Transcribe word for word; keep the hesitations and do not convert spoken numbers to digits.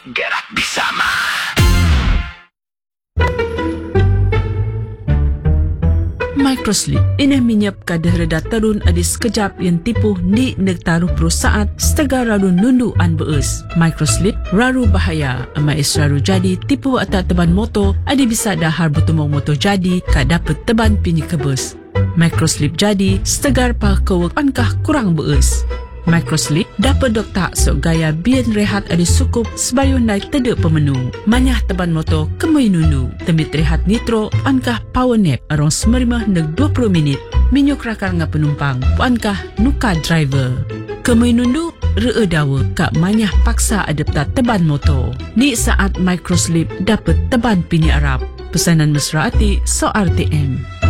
Gerak bersama. Microslip ini menyap kadah reda terun adi sekejap yang tipu ni neg taruh perusahaan setega raru nundu an beus. Microslip raru bahaya ama is raru jadi tipu atau teban motor adi bisa dahar bertumong motor jadi kak dapat teban pinyi kebus. Microslip jadi setegar pa kewek ankah kurang beus. Microslip dapat dok tak sok gaya bian rehat adi sukup sebayun naik tedek pemenu. Manyah teban motor kemui nundu. Temit rehat nitro ankah power nap arong semerimah neg dua puluh minit. Minyuk rakar nga penumpang ankah nuka driver. Kemui nundu ree dawa kak manyah paksa adapta teban motor. Ni saat Microslip dapat teban pini Arab. Pesanan mesra ati so R T M.